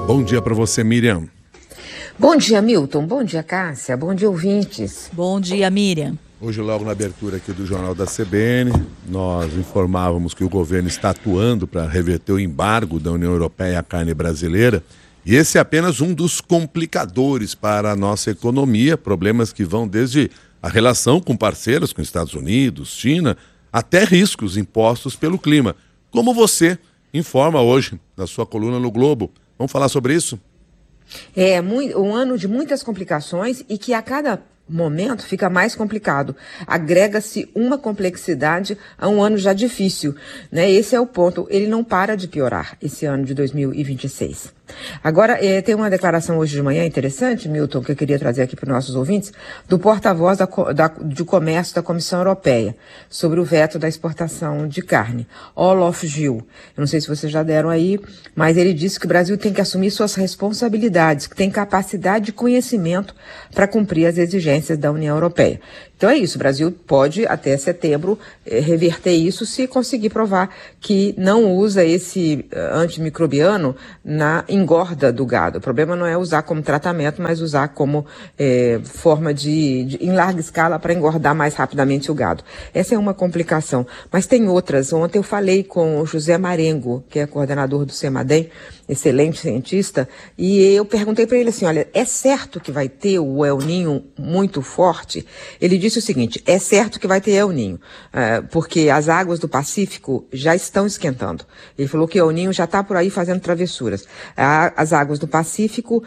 Bom dia para você, Miriam. Bom dia, Milton. Bom dia, Cássia. Bom dia, ouvintes. Bom dia, Miriam. Hoje, logo na abertura aqui do Jornal da CBN, nós informávamos que o governo está atuando para reverter o embargo da União Europeia à carne brasileira. E esse é apenas um dos complicadores para a nossa economia, problemas que vão desde a relação com parceiros, com Estados Unidos, China, até riscos impostos pelo clima. Como você informa hoje na sua coluna no Globo. Vamos falar sobre isso? É um ano de muitas complicações e que a cada momento fica mais complicado. Agrega-se uma complexidade a um ano já difícil, né? Esse é o ponto. Ele não para de piorar esse ano de 2026. Agora, tem uma declaração hoje de manhã interessante, Milton, que eu queria trazer aqui para os nossos ouvintes, do porta-voz de comércio da Comissão Europeia sobre o veto da exportação de carne, Olof Gil. Eu não sei se vocês já deram aí, mas ele disse que o Brasil tem que assumir suas responsabilidades, que tem capacidade e conhecimento para cumprir as exigências da União Europeia. Então é isso, o Brasil pode até setembro reverter isso se conseguir provar que não usa esse antimicrobiano na engorda do gado. O problema não é usar como tratamento, mas usar como forma em larga escala para engordar mais rapidamente o gado. Essa é uma complicação, mas tem outras. Ontem eu falei com o José Marengo, que é coordenador do CEMADEM, excelente cientista, e eu perguntei para ele assim, olha, é certo que vai ter o El Niño muito forte? Ele disse o seguinte, é certo que vai ter El Niño, porque as águas do Pacífico já estão esquentando. Ele falou que o El Niño já está por aí fazendo travessuras. As águas do Pacífico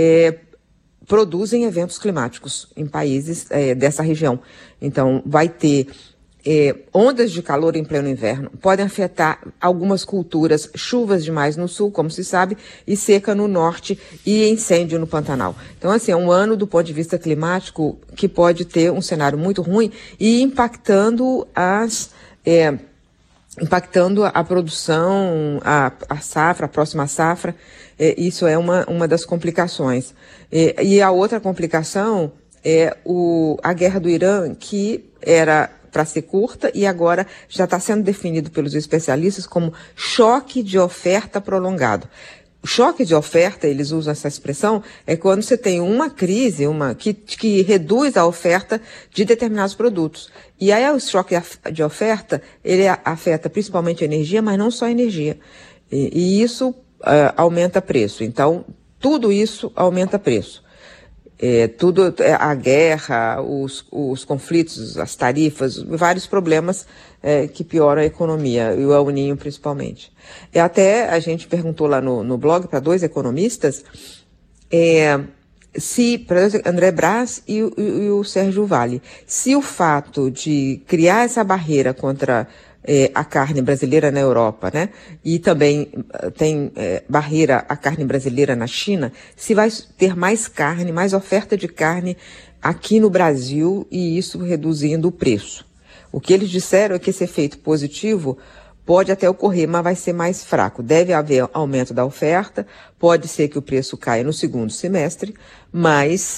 produzem eventos climáticos em países dessa região. Então, vai ter ondas de calor em pleno inverno, podem afetar algumas culturas, chuvas demais no sul, como se sabe, e seca no norte e incêndio no Pantanal. Então, assim, é um ano do ponto de vista climático que pode ter um cenário muito ruim e impactando a produção, a safra, a próxima safra. Isso é uma das complicações. E a outra complicação é a guerra do Irã, que era para ser curta e agora já está sendo definido pelos especialistas como choque de oferta prolongado. O choque de oferta, eles usam essa expressão, é quando você tem uma crise que reduz a oferta de determinados produtos. E aí o choque de oferta, ele afeta principalmente a energia, mas não só a energia. E isso aumenta preço. Então, tudo isso aumenta preço. A guerra, os conflitos, as tarifas, vários problemas que pioram a economia, e o El Niño principalmente. Até a gente perguntou lá no blog para 2 economistas, para André Brás e o Sérgio Vale, se o fato de criar essa barreira contra a carne brasileira na Europa, né? E também tem barreira à carne brasileira na China, se vai ter mais carne, mais oferta de carne aqui no Brasil e isso reduzindo o preço. O que eles disseram é que esse efeito positivo pode até ocorrer, mas vai ser mais fraco. Deve haver aumento da oferta, pode ser que o preço caia no segundo semestre, mas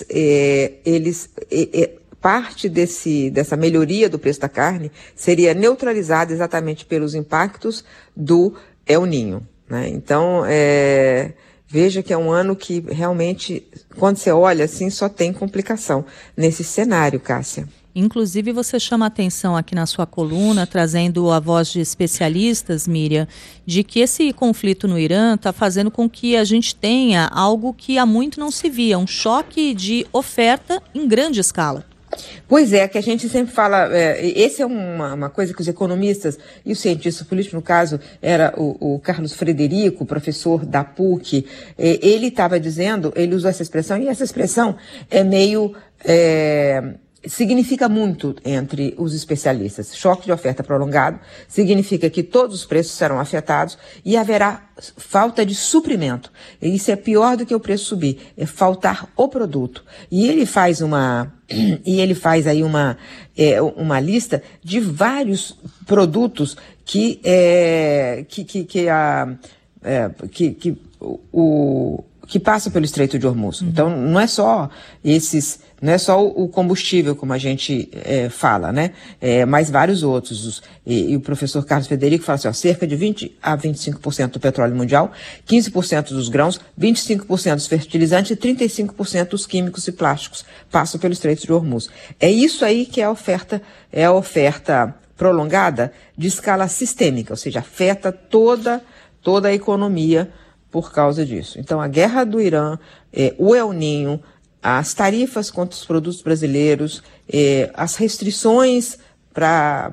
parte dessa melhoria do preço da carne seria neutralizada exatamente pelos impactos do El Niño, né? Então, veja que é um ano que realmente, quando você olha assim, só tem complicação nesse cenário, Cássia. Inclusive, você chama a atenção aqui na sua coluna, trazendo a voz de especialistas, Miriam, de que esse conflito no Irã está fazendo com que a gente tenha algo que há muito não se via, um choque de oferta em grande escala. Pois é, que a gente sempre fala, essa é uma coisa que os economistas e os cientistas políticos, no caso, era o Carlos Frederico, professor da PUC, ele estava dizendo, ele usou essa expressão, e essa expressão é meio... significa muito entre os especialistas. Choque de oferta prolongado significa que todos os preços serão afetados e haverá falta de suprimento. E isso é pior do que o preço subir, é faltar o produto. E ele faz aí uma lista de vários produtos que que passa pelo Estreito de Hormuz. Então, não é só o combustível, como a gente fala, né? Mas vários outros. E o professor Carlos Frederico fala assim, cerca de 20% a 25% do petróleo mundial, 15% dos grãos, 25% dos fertilizantes e 35% dos químicos e plásticos passam pelo Estreito de Hormuz. É isso aí que é a oferta prolongada de escala sistêmica, ou seja, afeta toda a economia por causa disso. Então, a guerra do Irã, o El Niño, as tarifas contra os produtos brasileiros, as restrições para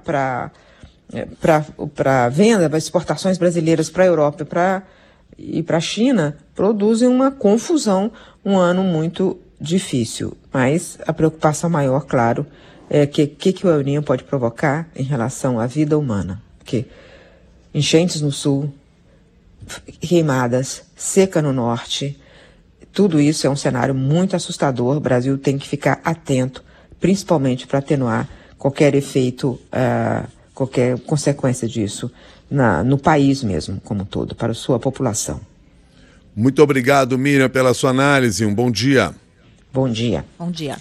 venda, para exportações brasileiras para a Europa e para a China, produzem uma confusão, um ano muito difícil. Mas a preocupação maior, claro, é que o El Niño pode provocar em relação à vida humana. Porque enchentes no sul, queimadas, seca no norte, tudo isso é um cenário muito assustador. O Brasil tem que ficar atento, principalmente para atenuar qualquer efeito, qualquer consequência disso no país mesmo, como um todo, para a sua população. Muito obrigado, Miriam, pela sua análise. Um bom dia. Bom dia. Bom dia.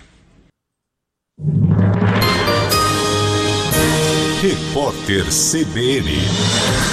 Repórter CBN.